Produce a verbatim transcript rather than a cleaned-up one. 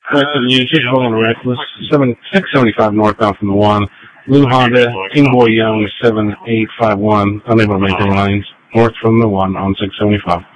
West of Union, Golden Reckless, seven, six seventy-five northbound from the one. Blue Honda, King Boy Young, seven eight five one, unable to maintain lanes, north from the one on six seventy-five.